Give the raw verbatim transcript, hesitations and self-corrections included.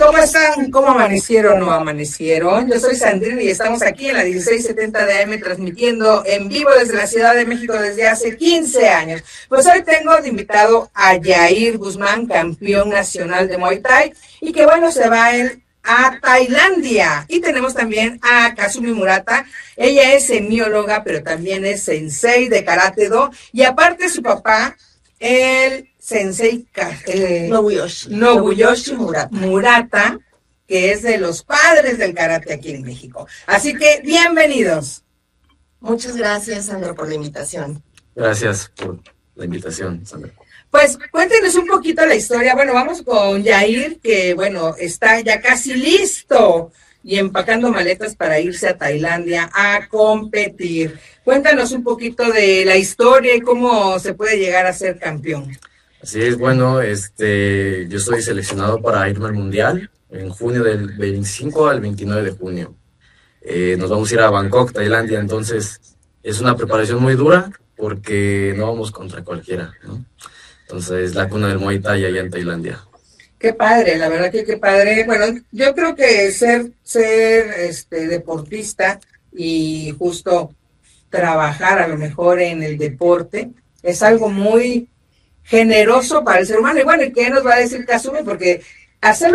¿Cómo están? ¿Cómo amanecieron o no amanecieron? Yo soy Sandrina y estamos aquí en la dieciséis setenta de A M transmitiendo en vivo desde la Ciudad de México desde hace quince años. Pues hoy tengo de invitado a Yair Guzmán, campeón nacional de Muay Thai, y que bueno, se va él a Tailandia. Y tenemos también a Kazumi Murata. Ella es semióloga, pero también es sensei de Karate Do, y aparte su papá, el sensei eh, Nobuyoshi. Nobuyoshi Murata, Murata, que es de los padres del karate aquí en México. Así que, bienvenidos. Muchas gracias, Sandra, por la invitación. Gracias por la invitación, Sandra. Pues cuéntenos un poquito la historia. Bueno, vamos con Yair, que bueno, está ya casi listo y empacando maletas para irse a Tailandia a competir. Cuéntanos un poquito de la historia y cómo se puede llegar a ser campeón. Así es, bueno, este, yo soy seleccionado para irme al Mundial en junio del veinticinco al veintinueve de junio. Eh, nos vamos a ir a Bangkok, Tailandia, entonces es una preparación muy dura porque no vamos contra cualquiera, ¿no? Entonces, la cuna del Muay Thai allá en Tailandia. Qué padre, la verdad que qué padre. Bueno, yo creo que ser, ser este, deportista y justo trabajar a lo mejor en el deporte es algo muy generoso para el ser humano. Y bueno, ¿y qué nos va a decir Kazumi? Porque hacerlo